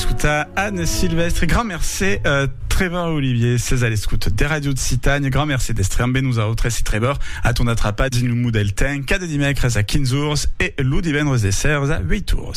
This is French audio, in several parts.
Escuta Anne Sylvestre. Grand merci Trevor Olivier, César Escuta des radios de Citagne. Grand merci d'estre nous a autres et Trevor à ton attrapade in nous del temps. Cada dimecres à 15 jours et l'ou divendres des serres à 8 tours.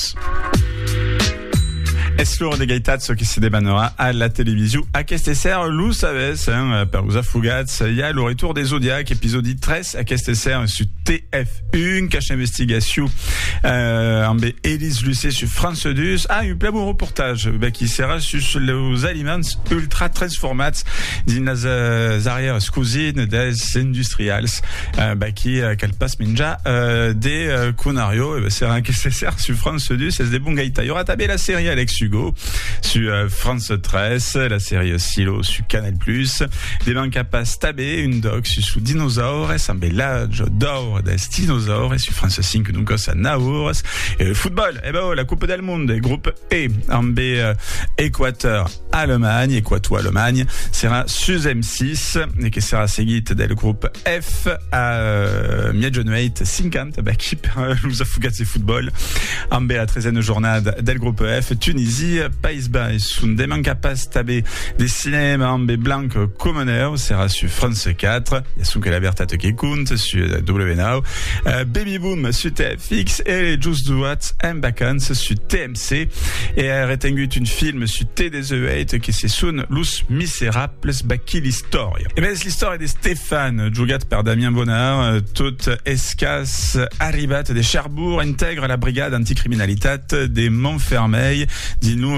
Eslur de Gaitaz qui se débanera à la télévision. À Questesser, l'ou savez, per vous affugats, il y a le retour des Zodiacs, épisode 13, à Questesser, sur TF1, cache investigation, en Élise Lucet sur France 2. Ah, un plein bon reportage, qui sera sur les aliments ultra transformats dans les arrières cuisines des industrials, qui passe minja, des Cunario, c'est un Questesser sur France 2, c'est des bons gaïtas. Il y aura tabé la série Alex Hugo sur France 13, la série Silo sur Canal+, des banques à passe tabé, une doc sur dinosaures, un bellage d'or des dinosaures, et sur France 5, donc ça Naours, et le football, la Coupe del Monde, groupe E, en B, Équateur-Allemagne, sera sur M6, et qui sera seguit del groupe F, à Miajonweit 50, qui per nous affugat et football, en B, la 13e journée del groupe F, Tunisie, Pays-Bas, sun des mancapas tabé des cinémas en B blanc commoner, sera sur France 4, il y a son que la vertate qui compte, sur WNOW, Baby Boom sur TFX, et les Just Do What and Vacances sur TMC, et retengut une film sur TDZ8 qui se son Los Miserables baki l'histoire. Et bien, l'histoire de Stéphane, jugat par Damien Bonnard, toute escasse arribat de Cherbourg, intègre la brigade anticriminalitat des Montfermeil, dis-nous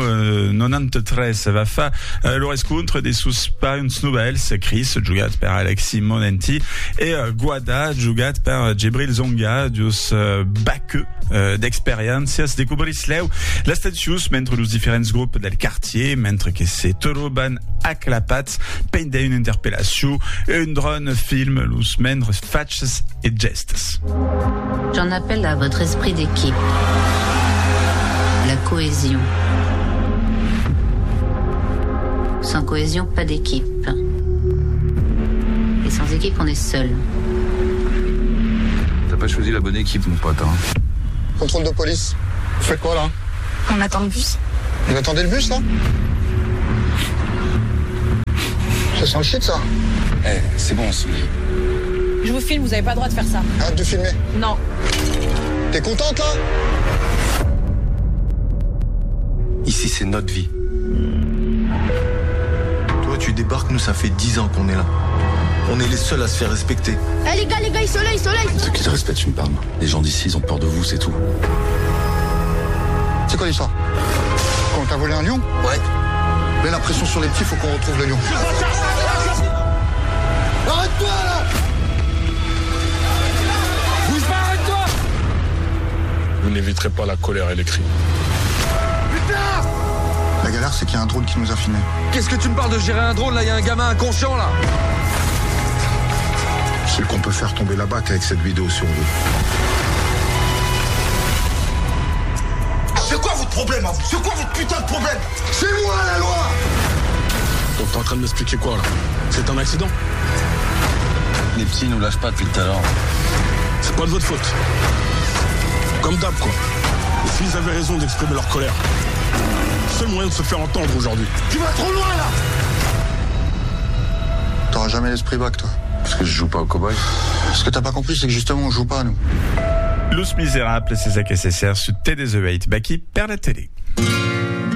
93 va fa le rescontre des suspens nouvelles, Chris jugat per Alexis Monenti et Guada jugat per Djibril Zonga dus bac d'expériences découvrisleu la statius mentre los différents groupes del quartier mentre que c'est Toroban aclapat peine une interpellation et une drone film los mentre fatches et gestes. J'en appelle à votre esprit d'équipe, la cohésion. Sans cohésion, pas d'équipe. Et sans équipe, on est seul. T'as pas choisi la bonne équipe, mon pote, hein. Contrôle de police. Vous faites quoi, là? On attend le bus. Vous attendez le bus, là? Ça sent le shit, ça. C'est bon, Souli. Je vous filme, vous avez pas le droit de faire ça. Arrête de filmer. Non. T'es contente, là? Ici, c'est notre vie. Toi, tu débarques, nous, ça fait 10 ans qu'on est là. On est les seuls à se faire respecter. Eh les gars, soleil. Ceux qui te respectent, tu me parles. Les gens d'ici, ils ont peur de vous, c'est tout. C'est quoi l'histoire? Quand t'as volé un lion? Ouais. Mets la pression sur les petits, faut qu'on retrouve le lion. Arrête-toi, là! Bouge pas, arrête-toi! Vous n'éviterez pas la colère et les cris. Putain! La galère, c'est qu'il y a un drone qui nous a filmés. Qu'est-ce que tu me parles de gérer un drone, là? Il y a un gamin inconscient, là. C'est qu'on peut faire tomber la bac avec cette vidéo sur vous. C'est quoi votre problème, à vous? C'est quoi votre putain de problème? C'est moi, la loi! Donc t'es en train de m'expliquer quoi, là? C'est un accident? Les petits nous lâchent pas depuis tout à l'heure. C'est pas de votre faute. Comme d'hab, quoi. Et s'ils avaient raison d'exprimer leur colère, seul moyen de se faire entendre aujourd'hui. Tu vas trop loin, là! T'auras jamais l'esprit bac, toi. Parce que je joue pas au cow-boy. Ce que t'as pas compris, c'est que justement, on joue pas, nous. Los Miserables, c'est ça que c'est sur TDZ8, qui perd la télé.